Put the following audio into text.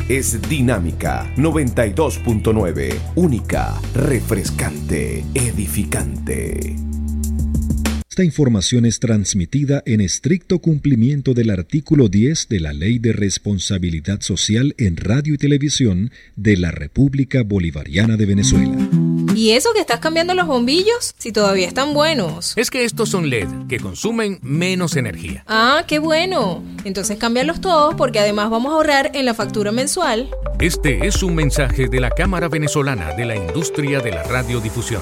es Dinámica 92.9. Única, refrescante, edificante. Esta información es transmitida en estricto cumplimiento del artículo 10 de la Ley de Responsabilidad Social en Radio y Televisión de la República Bolivariana de Venezuela. ¿Y eso que estás cambiando los bombillos? Si todavía están buenos. Es que estos son LED, que consumen menos energía. Ah, qué bueno. Entonces cámbialos todos porque además vamos a ahorrar en la factura mensual. Este es un mensaje de la Cámara Venezolana de la Industria de la Radiodifusión.